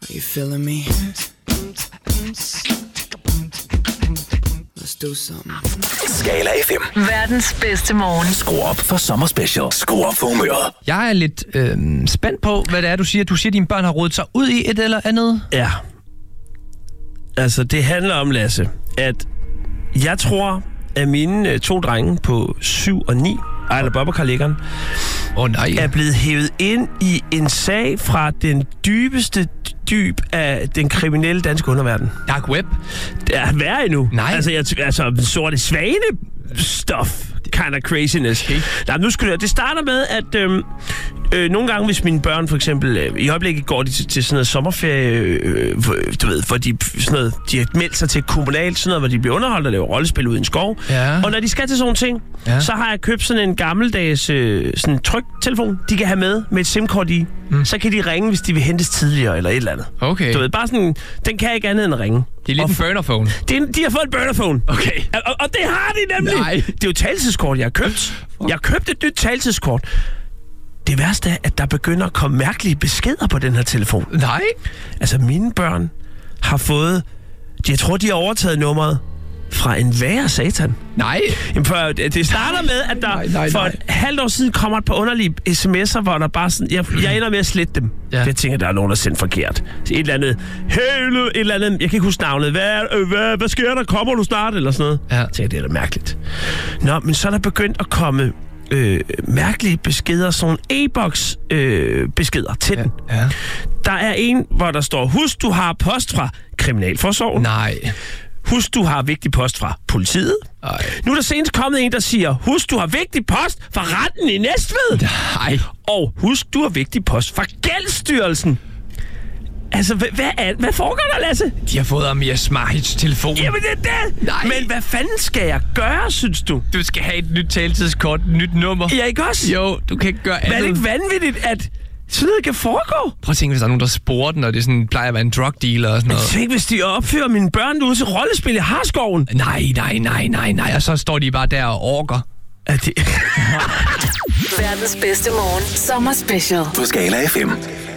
Are you feeling me? Let's do something. Skala FM. Verdens bedste morgen. Skru op for sommerspecial. Skru op for humøret. Jeg er lidt spændt på, hvad det er, du siger. Du siger, at dine børn har rodet sig ud i et eller andet. Ja. Altså, det handler om, Lasse, at jeg tror, at mine 2 drenge på 7 og 9, Ejler Bob og Karl Egon, er blevet hævet ind i en sag fra den dybeste dyb af den kriminelle danske underverden. Dark web? Det er værre endnu. Nej. Altså sorte svane stuff. Kind of craziness. Okay. Nej, nu skal det starter med, at nogle gange, hvis mine børn for eksempel, i øjeblikket går de til sådan noget sommerferie, du ved, hvor de, sådan noget, de har meldt sig til kommunalt, sådan noget, hvor de bliver underholdt og laver rollespil ude i en skov. Ja. Og når de skal til sådan nogle ting, så har jeg købt sådan en gammeldags sådan tryktelefon, de kan have med et SIM-kort i. Så kan de ringe, hvis de vil hentes tidligere eller et eller andet. Okay. Du ved, bare sådan, den kan ikke andet end at ringe. Det er lidt en burnerphone. De har fået en burnerphone. Okay. Og det har de nemlig. Nej. Det er jo talelseskort, jeg har købt. Jeg har købt et nyt talelseskort. Det værste er, at der begynder at komme mærkelige beskeder på den her telefon. Nej. Altså, mine børn har fået... Jeg tror, de har overtaget nummeret fra en værre satan. Nej. Jamen, det starter med, at der nej. for et halvt år siden kommer et par underlige sms'er, hvor der bare sådan... Jeg ender med at slette dem. Ja. Jeg tænker, der er nogen, der sendt forkert. Et eller andet... Hey, et eller andet... Jeg kan ikke huske navnet. Hvad sker der? Kommer du snart? Eller sådan noget. Ja. Jeg tænker, det er da mærkeligt. Nå, men så er der begyndt at komme... mærkelige beskeder, sådan e-boks beskeder til den. Ja. Der er en, hvor der står, husk du har post fra Kriminalforsorgen. Nej. Husk du har vigtig post fra politiet. Nej. Nu er der senest kommet en, der siger, husk du har vigtig post fra retten i Næstved. Nej. Og husk du har vigtig post fra Gældsstyrelsen. Altså, hvad foregår der, Lasse? De har fået Amir Smahits telefon. Jamen, det er det! Nej. Men hvad fanden skal jeg gøre, synes du? Du skal have et nyt taletidskort, et nyt nummer. Ja, ikke også? Jo, du kan ikke gøre andet. Men er det ikke vanvittigt, at sådan noget kan foregå? Prøv at tænke, hvis der er nogen, der sporer den, og det sådan, plejer at være en drug dealer og sådan noget. Tænk, hvis de opfører mine børn ude til rollespil i Harskoven. Nej. Og så står de bare der og orker. Er det... Verdens bedste morgen. Sommer special. På Skala FM.